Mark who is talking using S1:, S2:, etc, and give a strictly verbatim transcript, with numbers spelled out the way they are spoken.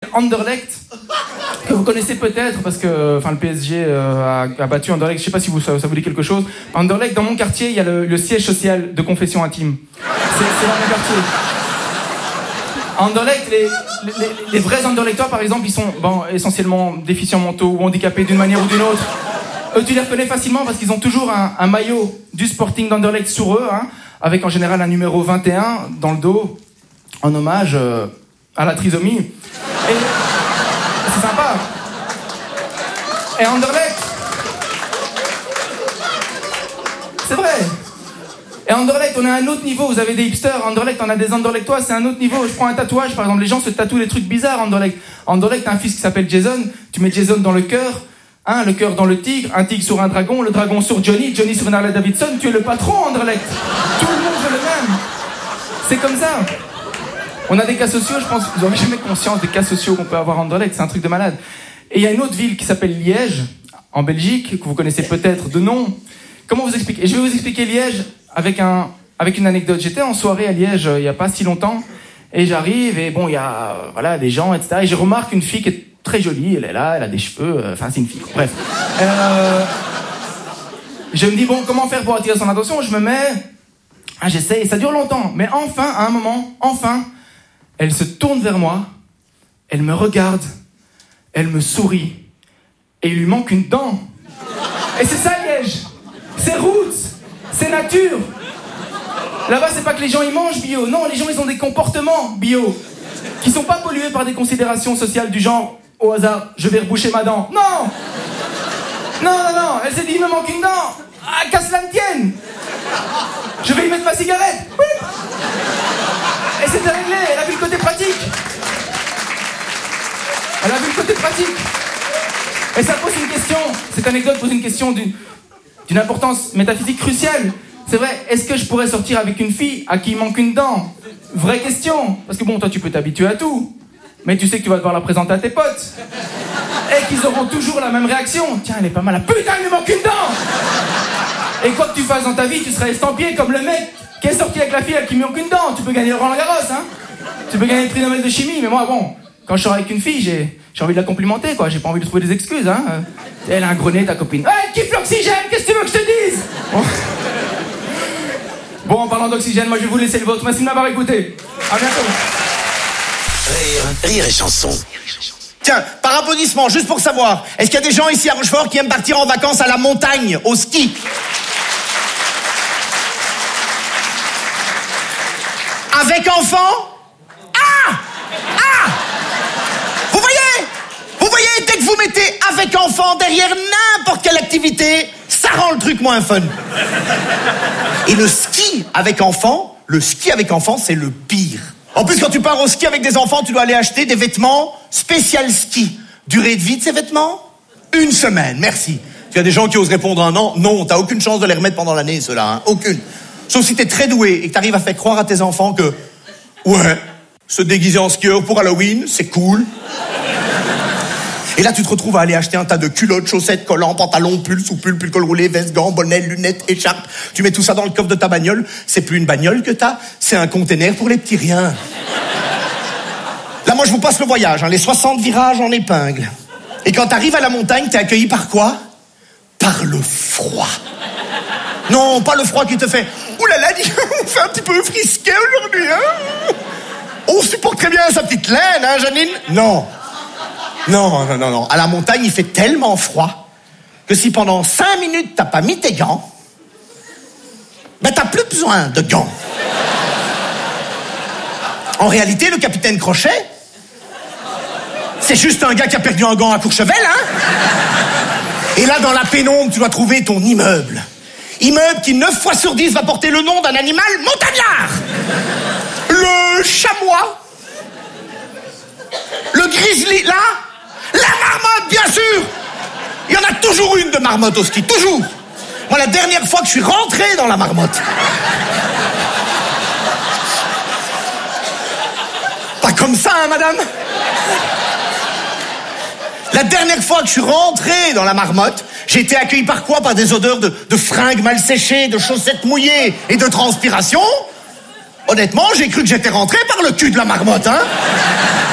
S1: Anderlecht, que vous connaissez peut-être parce que enfin, le P S G euh, a, a battu Anderlecht. Je sais pas si vous, ça, ça vous dit quelque chose. Anderlecht, dans mon quartier, il y a le, le siège social de confession intime. C'est, c'est dans mon quartier. Anderlecht, les, les, les vrais Anderlechtois, par exemple, ils sont bon, essentiellement déficients mentaux ou handicapés d'une manière ou d'une autre. Eux, tu les reconnais facilement parce qu'ils ont toujours un, un maillot du Sporting d'Anderlecht sur eux, hein, avec en général un numéro vingt et un dans le dos, en hommage euh, à la trisomie. Et c'est sympa. Et Anderlecht, c'est vrai. Et Anderlecht, on est à un autre niveau. Vous avez des hipsters. Anderlecht, on a des Anderlechtois, c'est un autre niveau. Je prends un tatouage, par exemple. Les gens se tatouent des trucs bizarres, Anderlecht. Anderlecht, t'as un fils qui s'appelle Jason. Tu mets Jason dans le cœur. Hein, le cœur dans le tigre. Un tigre sur un dragon. Le dragon sur Johnny. Johnny sur une Harley Davidson. Tu es le patron, Anderlecht. Tout le monde veut le même. C'est comme ça. On a des cas sociaux, je pense. Vous n'aurez jamais conscience des cas sociaux qu'on peut avoir à Anderlecht. C'est un truc de malade. Et il y a une autre ville qui s'appelle Liège, en Belgique, que vous connaissez peut-être de nom. Comment vous expliquer ? Et je vais vous expliquer Liège avec, un, avec une anecdote. J'étais en soirée à Liège euh, il n'y a pas si longtemps, et j'arrive, et bon, il y a euh, voilà, des gens, et cetera. Et je remarque une fille qui est très jolie, elle est là, elle a des cheveux, enfin, euh, c'est une fille, bref. Euh, je me dis, bon, comment faire pour attirer son attention ? Je me mets, ah, j'essaie, et ça dure longtemps, mais enfin, à un moment, enfin, elle se tourne vers moi, elle me regarde, elle me sourit, et il lui manque une dent. Et c'est ça, Liège. C'est roots, c'est nature. Là-bas, c'est pas que les gens ils mangent bio. Non, les gens ils ont des comportements bio qui sont pas pollués par des considérations sociales du genre au hasard, je vais reboucher ma dent. Non, non, non, non. Elle s'est dit il me manque une dent. Ah, qu'à cela ne tienne. Je vais y mettre ma cigarette. Oui. Et c'était réglé. Elle a vu le côté pratique. Elle a vu le côté pratique. Et ça pose une question. Cette anecdote pose une question d'une d'une importance métaphysique cruciale. C'est vrai, est-ce que je pourrais sortir avec une fille à qui il manque une dent ? Vraie question. Parce que bon, toi, tu peux t'habituer à tout. Mais tu sais que tu vas devoir la présenter à tes potes. Et qu'ils auront toujours la même réaction. Tiens, elle est pas mal. Putain, il lui manque une dent ! Et quoi que tu fasses dans ta vie, tu seras estampillé comme le mec qui est sorti avec la fille à qui il manque une dent. Tu peux gagner le Roland Garros, hein ? Tu peux gagner le prix Nobel de chimie. Mais moi, bon, quand je sors avec une fille, j'ai... J'ai envie de la complimenter, quoi. J'ai pas envie de trouver des excuses, hein. Elle a un gros nez, ta copine. Hey, elle kiffe l'oxygène, qu'est-ce que tu veux que je te dise ? Bon, bon en parlant d'oxygène, moi je vais vous laisser le vôtre. Merci de m'avoir écouté. À bientôt.
S2: Rire, rire et chanson.
S3: Tiens, par applaudissement, juste pour savoir, est-ce qu'il y a des gens ici à Rochefort qui aiment partir en vacances à la montagne, au ski ? Avec enfants ? Ah ! Ah ! Dès que vous mettez avec enfant derrière n'importe quelle activité, ça rend le truc moins fun. Et le ski avec enfant, le ski avec enfant, c'est le pire. En plus, quand tu pars au ski avec des enfants, tu dois aller acheter des vêtements spécial ski. Durée de vie de ces vêtements ? Une semaine, merci. Il y a des gens qui osent répondre un an. Non, t'as aucune chance de les remettre pendant l'année, ceux-là, hein. Aucune. Sauf si t'es très doué et que t'arrives à faire croire à tes enfants que, ouais, se déguiser en skieur pour Halloween, c'est cool. Et là, tu te retrouves à aller acheter un tas de culottes, chaussettes, collants, pantalons, pulls, sous-pulls, pull col roulé, vestes, gants, bonnets, lunettes, écharpes. Tu mets tout ça dans le coffre de ta bagnole. C'est plus une bagnole que t'as, c'est un container pour les petits riens. Là, moi, je vous passe le voyage, hein, les soixante virages en épingle. Et quand t'arrives à la montagne, t'es accueilli par quoi ? Par le froid. Non, pas le froid qui te fait « Ouh là là, on fait un petit peu frisquet aujourd'hui, hein ?» On supporte très bien sa petite laine, hein, Janine ? Non. Non, non, non, non. À la montagne, il fait tellement froid que si pendant cinq minutes, t'as pas mis tes gants, ben t'as plus besoin de gants. En réalité, le capitaine Crochet, c'est juste un gars qui a perdu un gant à Courchevel, hein. Et là, dans la pénombre, tu dois trouver ton immeuble. Immeuble qui, neuf fois sur dix, va porter le nom d'un animal montagnard. Le chamois. Le grizzly, là. La marmotte, bien sûr. Il y en a toujours une de marmotte au ski, toujours. Moi, la dernière fois que je suis rentré dans la marmotte. Pas comme ça, hein, madame. La dernière fois que je suis rentré dans la marmotte, j'ai été accueilli par quoi ? Par des odeurs de, de fringues mal séchées, de chaussettes mouillées et de transpiration. Honnêtement, j'ai cru que j'étais rentré par le cul de la marmotte, hein.